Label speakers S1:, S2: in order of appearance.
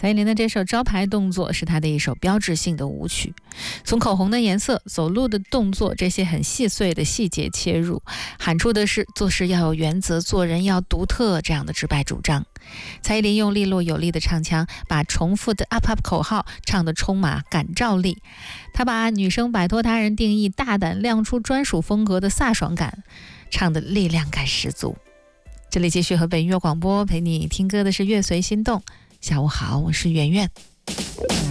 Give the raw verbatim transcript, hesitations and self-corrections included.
S1: 蔡依林的这首招牌动作是她的一首标志性的舞曲，从口红的颜色、走路的动作这些很细碎的细节切入，喊出的是做事要有原则，做人要独特这样的直白主张。蔡依林用利落有力的唱腔，把重复的 up up 口号唱得充满感召力。她把女生摆脱他人定义，大胆亮出专属风格的飒爽感，唱得力量感十足。这里继续河北音乐广播，陪你听歌的是乐随心动。下午好，我是圆圆。